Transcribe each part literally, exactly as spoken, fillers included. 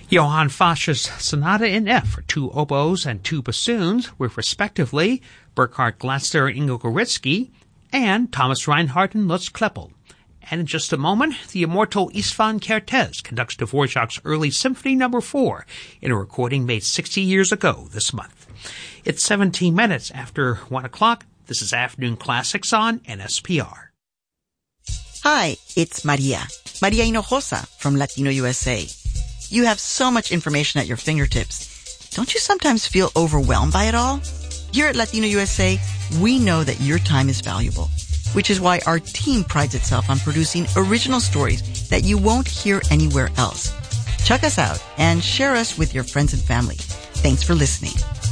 Johann Fasch's Sonata in F for two oboes and two bassoons with respectively Burkhard Glatzer and Ingo Goritsky and Thomas Reinhardt and Lutz Kleppel. And in just a moment, the immortal Istvan Kertész conducts Dvorak's early Symphony Number four in a recording made sixty years ago this month. It's seventeen minutes after one o'clock. This is Afternoon Classics on N S P R. Hi, it's Maria. Maria Hinojosa from Latino U S A. You have so much information at your fingertips. Don't you sometimes feel overwhelmed by it all? Here at Latino U S A, we know that your time is valuable, which is why our team prides itself on producing original stories that you won't hear anywhere else. Check us out and share us with your friends and family. Thanks for listening.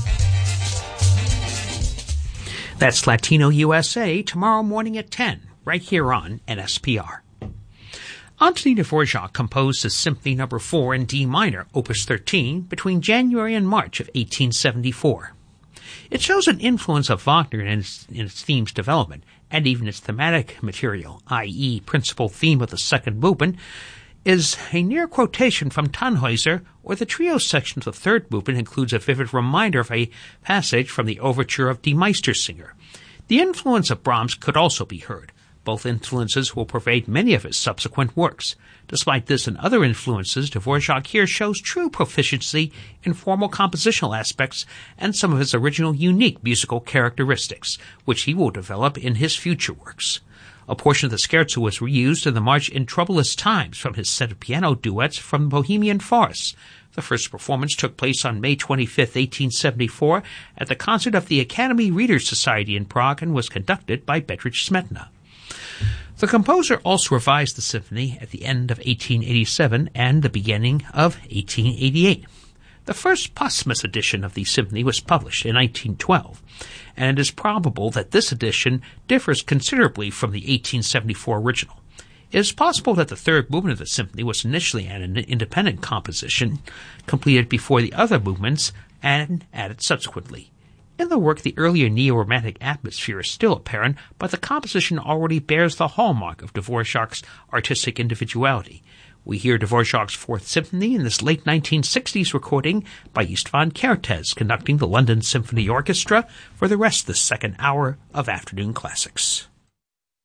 That's Latino U S A tomorrow morning at ten, right here on N S P R. Antonín Dvorak composed his Symphony Number four in D minor, Opus thirteen, between January and March of eighteen seventy-four. It shows an influence of Wagner in its, in its theme's development, and even its thematic material, that is, principal theme of the second movement, is a near quotation from Tannhäuser, or the trio section of the third movement includes a vivid reminder of a passage from the overture of Die Meistersinger. The influence of Brahms could also be heard. Both influences will pervade many of his subsequent works. Despite this and other influences, Dvorak here shows true proficiency in formal compositional aspects and some of his original unique musical characteristics, which he will develop in his future works. A portion of the scherzo was reused in the March in Troublous Times from his set of piano duets from Bohemian Forests. The first performance took place on May twenty-fifth, eighteen seventy-four, at the concert of the Academy Readers Society in Prague and was conducted by Bedřich Smetana. The composer also revised the symphony at the end of eighteen eighty-seven and the beginning of eighteen eighty-eight. The first posthumous edition of the symphony was published in nineteen twelve, and it is probable that this edition differs considerably from the eighteen seventy-four original. It is possible that the third movement of the symphony was initially an independent composition, completed before the other movements and added subsequently. In the work, the earlier neo-romantic atmosphere is still apparent, but the composition already bears the hallmark of Dvorak's artistic individuality. We hear Dvorak's Fourth Symphony in this late nineteen sixties recording by Istvan Kertész, conducting the London Symphony Orchestra for the rest of the second hour of Afternoon Classics.